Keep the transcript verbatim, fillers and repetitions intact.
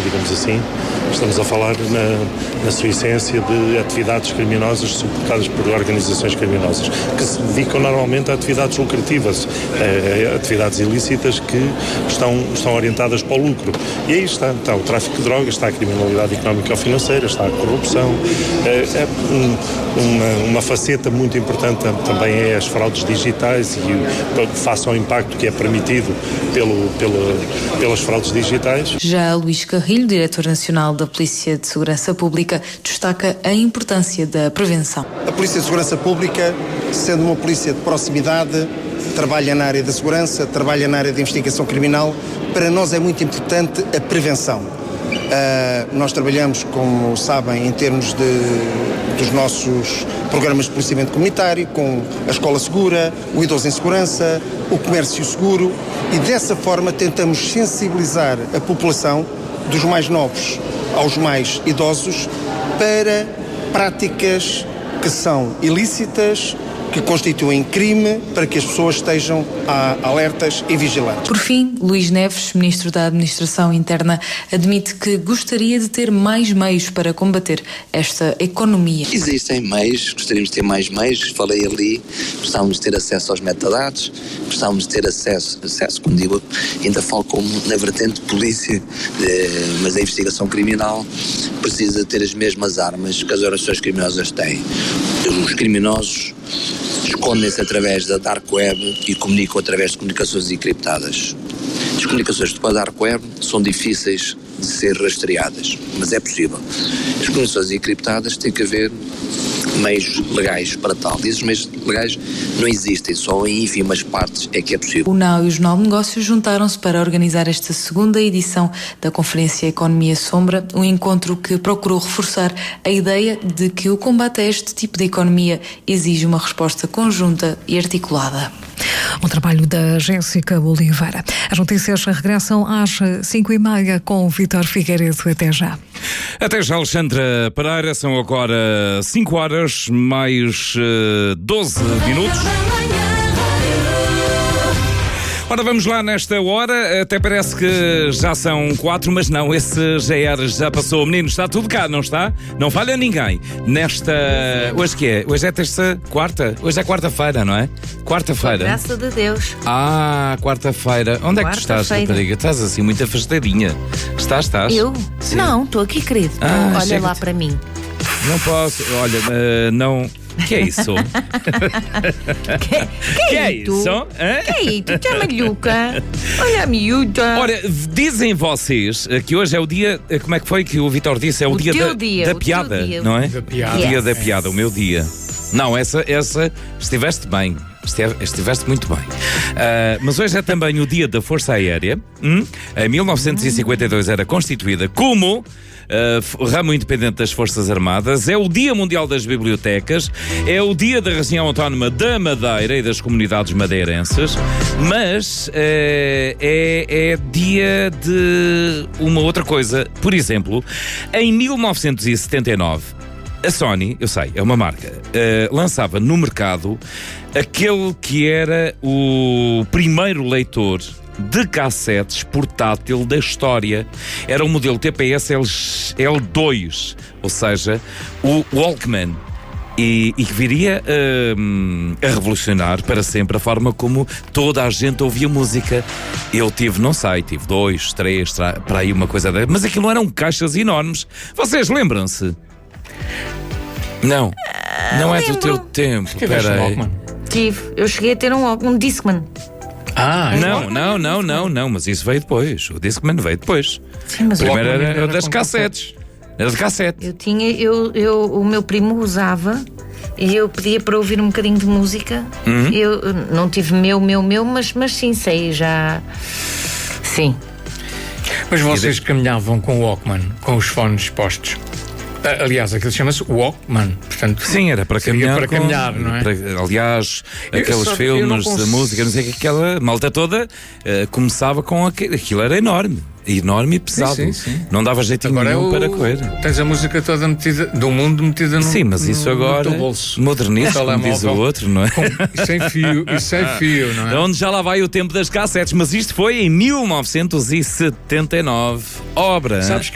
digamos assim. Estamos a falar na, na sua essência de atividades criminosas suportadas por organizações criminosas, que se dedicam normalmente a atividades lucrativas, a, a atividades ilícitas que estão, estão orientadas para o lucro. E aí está, está o tráfico de drogas, está a criminalidade económica ou financeira, está a corrupção. É, é um, uma, uma faceta muito importante também é as fraudes digitais e face ao impacto que é permitido pelo, pelo, pelas fraudes digitais. Já Luís Carrilho, diretor nacional da Polícia de Segurança Pública, destaca a importância da prevenção. A Polícia de Segurança Pública, sendo uma polícia de proximidade, trabalha na área da segurança, trabalha na área da investigação criminal. Para nós é muito importante a prevenção. Uh, nós trabalhamos, como sabem, em termos de, dos nossos programas de policiamento comunitário, com a Escola Segura, o Idoso em Segurança, o Comércio Seguro, e dessa forma tentamos sensibilizar a população, dos mais novos aos mais idosos, para práticas que são ilícitas, que constituem crime, para que as pessoas estejam ah, alertas e vigilantes. Por fim, Luís Neves, Ministro da Administração Interna, admite que gostaria de ter mais meios para combater esta economia. Existem meios, gostaríamos de ter mais meios, falei ali, gostávamos de ter acesso aos metadados, gostávamos de ter acesso, acesso, como digo, ainda falo como na vertente de polícia, eh, mas a investigação criminal precisa ter as mesmas armas que as organizações criminosas têm. Os criminosos escondem-se através da Dark Web e comunicam através de comunicações encriptadas. As comunicações da Dark Web são difíceis de ser rastreadas, mas é possível. As comunicações encriptadas têm que haver meios legais para tal. E esses meios legais não existem, só em ínfimas partes é que é possível. O N A U e o Jornal de Negócios juntaram-se para organizar esta segunda edição da Conferência Economia Sombra, um encontro que procurou reforçar a ideia de que o combate a este tipo de economia exige uma resposta conjunta e articulada. Um trabalho da Jéssica Oliveira. As notícias regressam às cinco e meia com o Vítor Figueiredo. Até já. Até já, Alexandra Pereira. São agora cinco horas mais uh, doze minutos. Ora, vamos lá nesta hora, até parece que já são quatro, mas não, esse já era, já passou. Menino, está tudo cá, não está? Não falha ninguém. Nesta... Hoje que é? Hoje é terça, quarta? Hoje é quarta-feira, não é? Quarta-feira. Graças a Deus. Ah, quarta-feira. Onde é que tu estás, rapariga? Estás assim, muito afastadinha. Estás, estás? Eu? Sim. Não, estou aqui, querido. Ah, Olha chega-te. lá para mim. Não posso, olha, uh, não... Que é isso? Que, que, que é isso? isso? Hã? Que é isso? Chama maluca. Olha a miúda. Ora, dizem vocês que hoje é o dia, como é que foi que o Vitor disse? É o, O dia, teu da, dia, da o piada, teu dia. não é? Da piada. O dia Yes. da piada, o meu dia. Não, essa, essa estiveste bem. Esteve- Estiveste muito bem. Ah, mas hoje é também o dia da Força Aérea. Hum? Em mil novecentos e cinquenta e dois era constituída como uh, ramo independente das Forças Armadas. É o Dia Mundial das Bibliotecas. É o dia da Região Autónoma da Madeira e das comunidades madeirenses. Mas uh, é, é dia de uma outra coisa. Por exemplo, em mil novecentos e setenta e nove, a Sony, eu sei, é uma marca, uh, lançava no mercado aquele que era o primeiro leitor de cassetes portátil da história. Era o modelo T P S L dois, ou seja, o Walkman. E, e que viria uh, a revolucionar para sempre a forma como toda a gente ouvia música. Eu tive, não sei, tive dois, três, tra- para aí uma coisa dessa, mas aquilo eram caixas enormes. Vocês lembram-se? Não, não é do lembro. teu tempo. Tiveste um Espera aí. Walkman? Tive. Eu cheguei a ter um, um Discman. Ah, é Não, não, não, não, não, mas isso veio depois. O Discman veio depois. Sim, mas eu, Primeiro era, Walkman era era das com cassetes. Era de cassete. eu tinha, eu, eu, o meu primo usava e eu pedia para ouvir um bocadinho de música. Uhum. Eu não tive meu, meu, meu, mas, mas sim, sei já. Sim. Mas vocês caminhavam com o Walkman, com os fones postos. Ah, Aliás, aquilo chama-se Walkman. Portanto, Sim, era para seria caminhar. para com- caminhar, não é? para- aliás, Eu aqueles só- eu não filmes de cons- música, não sei o que, aquela malta toda eh, começava com aquilo. Aquilo era enorme. Enorme e pesado. sim, sim. Não dava jeitinho Agora é nenhum o... para correr. Tens a música toda metida, do mundo metida no, Sim, mas isso no, agora no teu bolso. moderniza, como diz o Telemóvel. outro, não é? Com, e sem fio, e sem fio, não é? Onde já lá vai o tempo das cassetes, mas isto foi em mil novecentos e setenta e nove. Obra. Sabes